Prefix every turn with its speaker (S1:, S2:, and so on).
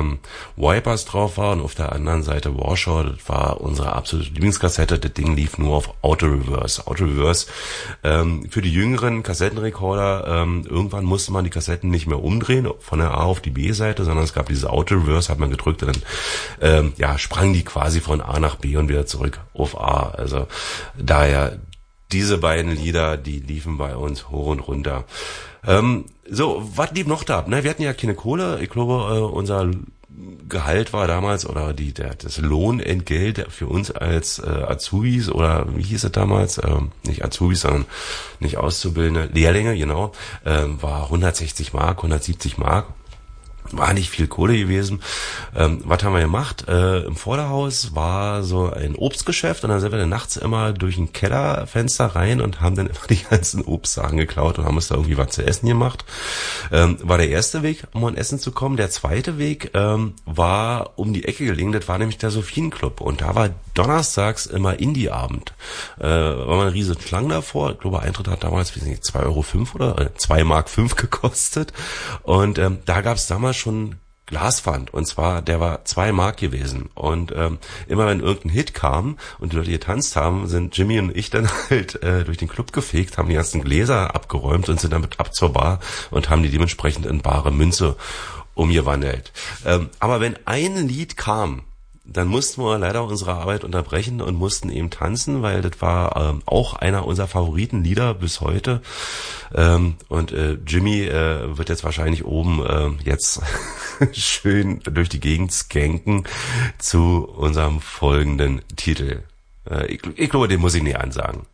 S1: Wipers drauf war und auf der anderen Seite Warsaw. Das war unsere absolute Lieblingskassette. Das Ding lief nur auf Auto-Reverse. Auto-Reverse, für die jüngeren Kassettenrekorder, irgendwann musste man die Kassetten nicht mehr umdrehen, von der A auf die B-Seite, sondern es gab diese Auto-Reverse, hat man gedrückt und dann sprang die quasi von A nach B und wieder zurück auf A. Also daher diese beiden Lieder, die liefen bei uns hoch und runter. So, was lief noch da? Wir hatten ja keine Kohle. Ich glaube, unser Gehalt war damals, oder das Lohnentgelt für uns als Azubis, oder wie hieß es damals? Nicht Azubis, sondern nicht Auszubildende, Lehrlinge, genau, war 160 Mark, 170 Mark. War nicht viel Kohle gewesen. Was haben wir gemacht? Im Vorderhaus war so ein Obstgeschäft und dann sind wir dann nachts immer durch ein Kellerfenster rein und haben dann immer die ganzen Obstsachen geklaut und haben uns da irgendwie was zu essen gemacht. War der erste Weg, um an Essen zu kommen. Der zweite Weg war um die Ecke gelegen. Das war nämlich der Sophienclub und da war donnerstags immer Indie-Abend. War mal eine riesige Schlange davor. Ich glaube, Eintritt hat damals, weiß nicht, 2,05 € oder 2,05 Mark gekostet. Und da gab es damals schon Glaspfand. Und zwar, der war 2 Mark gewesen. Und immer wenn irgendein Hit kam und die Leute getanzt haben, sind Jimmy und ich dann halt durch den Club gefegt, haben die ganzen Gläser abgeräumt und sind damit ab zur Bar und haben die dementsprechend in bare Münze umgewandelt. Aber wenn ein Lied kam, dann mussten wir leider unsere Arbeit unterbrechen und mussten eben tanzen, weil das war auch einer unserer Favoritenlieder bis heute. Und Jimmy wird jetzt wahrscheinlich oben jetzt schön durch die Gegend skanken zu unserem folgenden Titel. Ich glaube, den muss ich nicht ansagen.